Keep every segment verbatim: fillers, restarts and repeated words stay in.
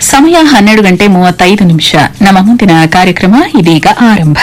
ಸಮಯ ಹನ್ನೆರಡು ಗಂಟೆ ಮೂವತ್ತೈದು ನಿಮಿಷ. ನಮ್ಮ ಮುಂದಿನ ಕಾರ್ಯಕ್ರಮ ಇದೀಗ ಆರಂಭ.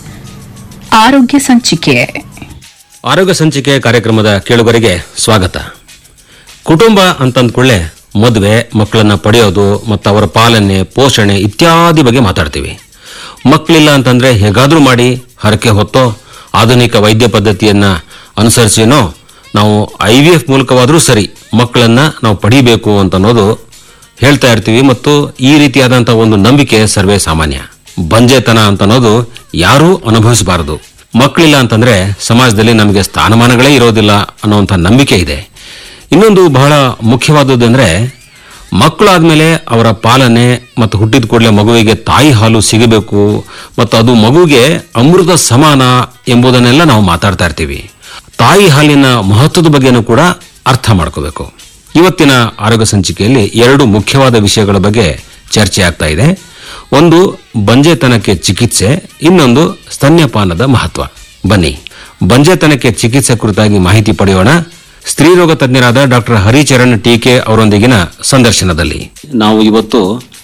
ಆರೋಗ್ಯ ಸಂಚಿಕೆ. ಆರೋಗ್ಯ ಸಂಚಿಕೆ ಕಾರ್ಯಕ್ರಮದ ಕೇಳುಗರಿಗೆ ಸ್ವಾಗತ. ಕುಟುಂಬ ಅಂತಂದ್ಕೊಳ್ಳೆ ಮದುವೆ, ಮಕ್ಕಳನ್ನ ಪಡೆಯೋದು ಮತ್ತು ಅವರ ಪಾಲನೆ, ಪೋಷಣೆ ಇತ್ಯಾದಿ ಬಗ್ಗೆ ಮಾತಾಡ್ತೀವಿ. ಮಕ್ಕಳಿಲ್ಲ ಅಂತಂದ್ರೆ ಹೇಗಾದ್ರೂ ಮಾಡಿ ಹರಕೆ ಹೊತ್ತೋ ಆಧುನಿಕ ವೈದ್ಯ ಪದ್ಧತಿಯನ್ನ ಅನುಸರಿಸಿನೋ ನಾವು ಐ ವಿ ಎಫ್ ಮೂಲಕವಾದರೂ ಸರಿ ಮಕ್ಕಳನ್ನ ನಾವು ಪಡಿಬೇಕು ಅಂತ ಅನ್ನೋದು ಹೇಳ್ತಾ ಇರ್ತೀವಿ. ಮತ್ತು ಈ ರೀತಿಯಾದಂಥ ಒಂದು ನಂಬಿಕೆ ಸರ್ವೇ ಸಾಮಾನ್ಯ. ಬಂಜೆತನ ಅಂತ ಅನ್ನೋದು ಯಾರೂ ಅನುಭವಿಸಬಾರದು. ಮಕ್ಕಳಿಲ್ಲ ಅಂತಂದ್ರೆ ಸಮಾಜದಲ್ಲಿ ನಮಗೆ ಸ್ಥಾನಮಾನಗಳೇ ಇರೋದಿಲ್ಲ ಅನ್ನುವಂಥ ನಂಬಿಕೆ ಇದೆ. ಇನ್ನೊಂದು ಬಹಳ ಮುಖ್ಯವಾದದ್ದು ಅಂದ್ರೆ ಮಕ್ಕಳಾದ್ಮೇಲೆ ಅವರ ಪಾಲನೆ ಮತ್ತು ಹುಟ್ಟಿದ ಕೂಡಲೇ ಮಗುವಿಗೆ ತಾಯಿ ಹಾಲು ಸಿಗಬೇಕು ಮತ್ತು ಅದು ಮಗುವಿಗೆ ಅಮೃತ ಸಮಾನ ಎಂಬುದನ್ನೆಲ್ಲ ನಾವು ಮಾತಾಡ್ತಾ ಇರ್ತೀವಿ. ತಾಯಿ ಹಾಲಿನ ಮಹತ್ವದ ಬಗ್ಗೆನೂ ಕೂಡ ಅರ್ಥ ಮಾಡ್ಕೋಬೇಕು. ಇವತ್ತಿನ ಆರೋಗ್ಯ ಸಂಚಿಕೆಯಲ್ಲಿ ಎರಡು ಮುಖ್ಯವಾದ ವಿಷಯಗಳ ಬಗ್ಗೆ ಚರ್ಚೆ ಆಗ್ತಾ ಇದೆ. ಒಂದು ಬಂಜೆತನಕ್ಕೆ ಚಿಕಿತ್ಸೆ, ಇನ್ನೊಂದು ಸ್ತನ್ಯಪಾನದ ಮಹತ್ವ. ಬನ್ನಿ ಬಂಜೆತನಕ್ಕೆ ಚಿಕಿತ್ಸೆ ಕುರಿತಾಗಿ ಮಾಹಿತಿ ಪಡೆಯೋಣ. ಸ್ತ್ರೀರೋಗ ತಜ್ಞರಾದ ಡಾಕ್ಟರ್ ಹರಿಚರಣ್ ಟೀಕೆ ಅವರೊಂದಿಗಿನ ಸಂದರ್ಶನದಲ್ಲಿ ನಾವು ಇವತ್ತು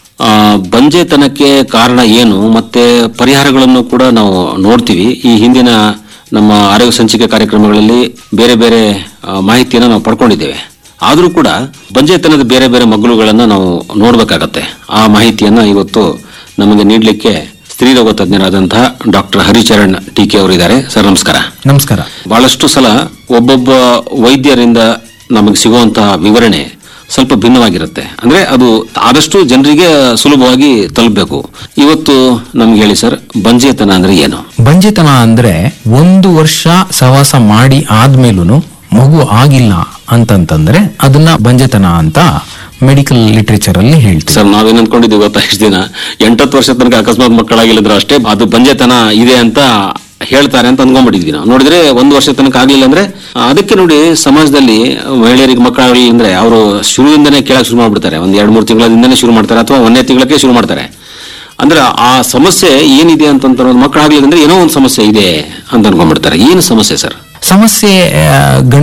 ಬಂಜೆತನಕ್ಕೆ ಕಾರಣ ಏನು ಮತ್ತೆ ಪರಿಹಾರಗಳನ್ನು ಕೂಡ ನಾವು ನೋಡ್ತೀವಿ. ಈ ಹಿಂದಿನ ನಮ್ಮ ಆರೋಗ್ಯ ಸಂಚಿಕೆ ಕಾರ್ಯಕ್ರಮಗಳಲ್ಲಿ ಬೇರೆ ಬೇರೆ ಮಾಹಿತಿಯನ್ನು ನಾವು ಪಡ್ಕೊಂಡಿದ್ದೇವೆ. ಆದರೂ ಕೂಡ ಬಂಜೆತನದ ಬೇರೆ ಬೇರೆ ಮಗ್ಗುಲುಗಳನ್ನು ನಾವು ನೋಡಬೇಕಾಗತ್ತೆ. ಆ ಮಾಹಿತಿಯನ್ನ ಇವತ್ತು ನಮಗೆ ನೀಡಲಿಕ್ಕೆ ಸ್ತ್ರೀರೋಗ ತಜ್ಞರಾದಂತಹ ಡಾಕ್ಟರ್ ಹರಿಚರಣ್ ಟೀಕೆ ಅವರಿದ್ದಾರೆ. ಸರ್ ನಮಸ್ಕಾರ. ನಮಸ್ಕಾರ. ಬಹಳಷ್ಟು ಸಲ ಒಬ್ಬೊಬ್ಬ ವೈದ್ಯರಿಂದ ನಮಗೆ ಸಿಗುವಂತಹ ವಿವರಣೆ ಸ್ವಲ್ಪ ಭಿನ್ನವಾಗಿರುತ್ತೆ. ಅಂದ್ರೆ ಅದು ಆದಷ್ಟು ಜನರಿಗೆ ಸುಲಭವಾಗಿ ತಲುಪಬೇಕು. ಇವತ್ತು ನಮ್ಗೆ ಹೇಳಿ ಸರ್, ಬಂಜೆತನ ಅಂದ್ರೆ ಏನು? ಬಂಜೆತನ ಅಂದ್ರೆ ಒಂದು ವರ್ಷ ಸವಾಸ ಮಾಡಿ ಆದ್ಮೇಲೂ ಮಗು ಆಗಿಲ್ಲ ಅಂತಂತಂದ್ರೆ ಅದನ್ನ ಬಂಜೆತನ ಅಂತ ಮೆಡಿಕಲ್ ಲಿಟರೇಚರ್ ಅಲ್ಲಿ ಹೇಳ್ತೀವಿ. ಸರ್ ನಾವೇನ್ ಅನ್ಕೊಂಡಿದ್ದೀವಿ ಗೊತ್ತಾ, ಇಷ್ಟು ದಿನ ಎಂಟತ್ತು ವರ್ಷದ ತನಕ ಅಕಸ್ಮಾತ್ ಮಕ್ಕಳಾಗಿಲ್ಲದ್ರೆ ಅಷ್ಟೇ ಅದು ಬಂಜೆತನ ಇದೆ ಅಂತ ಹೇಳ್ತಾರೆ ಅಂತ ಅನ್ಕೊಂಡ್ಬಿಟ್ಟಿದ್ವಿ. ನಾವು ನೋಡಿದ್ರೆ ಒಂದು ವರ್ಷ ತನಕ ಆಗ್ಲಿಲ್ಲ ಅಂದ್ರೆ ಅದಕ್ಕೆ ನೋಡಿ ಸಮಾಜದಲ್ಲಿ ಮಹಿಳೆಯರಿಗೆ ಮಕ್ಕಳಾಗಲಿ ಅಂದ್ರೆ ಅವರು ಶುರುವಿಂದನೇ ಕೇಳಕ್ ಶುರು ಮಾಡ್ಬಿಡ್ತಾರೆ. ಒಂದ್ ಎರಡ್ ಮೂರು ತಿಂಗಳಿಂದನೇ ಶುರು ಮಾಡ್ತಾರೆ ಅಥವಾ ಒಂದೇ ತಿಂಗಳಕ್ಕೆ ಶುರು ಮಾಡ್ತಾರೆ. ಅಂದ್ರೆ ಆ ಸಮಸ್ಯೆ ಏನಿದೆ ಅಂತಂತ ಮಕ್ಕಳಾಗ್ಲಿಲ್ಲ ಅಂದ್ರೆ ಏನೋ ಒಂದು ಸಮಸ್ಯೆ ಇದೆ ಅಂತ ಅನ್ಕೊಂಡ್ಬಿಡ್ತಾರೆ. ಏನು ಸಮಸ್ಯೆ ಸರ್? ಸಮಸ್ಯೆ